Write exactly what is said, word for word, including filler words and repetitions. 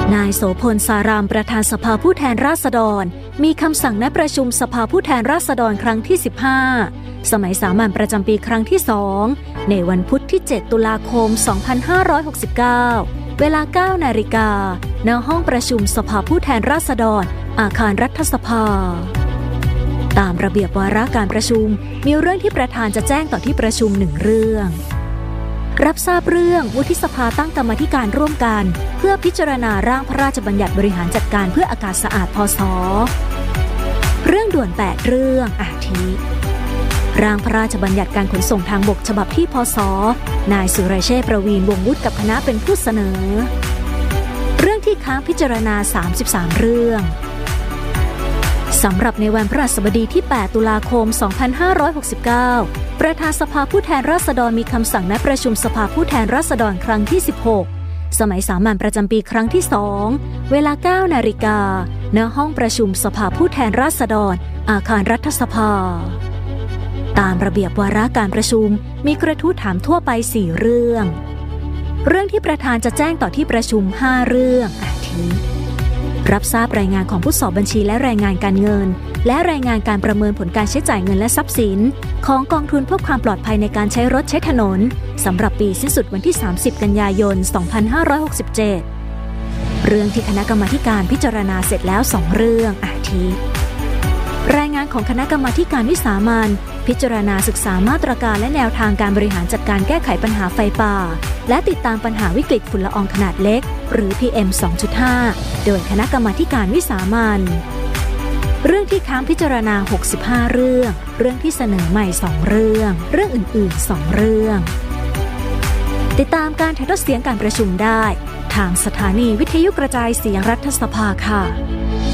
นายโสพลสารามประธานสภาผู้แทนราษฎรมีคำสั่งนัดประชุมสภาผู้แทนราษฎรครั้งที่สิบห้าสมัยสามัญประจำปีครั้งที่สองในวันพุธที่เจ็ดตุลาคมสองพันห้าร้อยหกสิบเก้าเวลา เก้านาฬิกาณห้องประชุมสภาผู้แทนราษฎรอาคารรัฐสภาตามระเบียบวาระการประชุมมีเรื่องที่ประธานจะแจ้งต่อที่ประชุมหนึ่งเรื่องรับทราบเรื่องวุฒิสภาตั้งกรรมาธิการร่วมกันเพื่อพิจารณาร่างพระราชบัญญัติบริหารจัดการเพื่ออากาศสะอาดพศเรื่องด่วนแปดเรื่องอาทิร่างพระราชบัญญัติการขนส่งทางบกฉบับที่พศนายสุรเชษฐ์ประวีณวงศ์วุฒิกับคณะเป็นผู้เสนอเรื่องที่ค้างพิจารณาสามสิบสามเรื่องสำหรับในวันพฤหัสบดีที่แปดตุลาคมสองพันห้าร้อยหกสิบเก้าประธานสภาผู้แทนราษฎรมีคำสั่งนัดประชุมสภาผู้แทนราษฎรครั้งที่สิบหกสมัยสามัญประจำปีครั้งที่สองเวลา เก้านาฬิกาณห้องประชุมสภาผู้แทนราษฎรอาคารรัฐสภาตามระเบียบวาระการประชุมมีกระทู้ถามทั่วไปสี่เรื่องเรื่องที่ประธานจะแจ้งต่อที่ประชุมห้าเรื่องอาทิรับทราบรายงานของผู้สอบบัญชีและรายงานการเงินและรายงานการประเมินผลการใช้จ่ายเงินและทรัพย์สินของกองทุนเพื่อความปลอดภัยในการใช้รถใช้ถนนสำหรับปีสิ้นสุดวันที่สามสิบกันยายนสองพันห้าร้อยหกสิบเจ็ดเรื่องที่คณะกรรมาการพิจารณาเสร็จแล้วสองเรื่องอาทิรายงานของคณะกรรมาการวิสามัญพิจารณาศึกษามาตรการและแนวทางการบริหารจัดการแก้ไขปัญหาไฟป่าและติดตามปัญหาวิกฤตฝุ่นละอองขนาดเล็กหรือ พี เอ็ม สองจุดห้า โดยคณะกรรมาการวิสามัญเรื่องที่ค้างพิจารณาหกสิบห้าเรื่องเรื่องที่เสนอใหม่สองเรื่องเรื่องอื่นๆสองเรื่องติดตามการถ่ายทอดเสียงการประชุมได้ทางสถานีวิทยุกระจายเสียงรัฐสภาค่ะ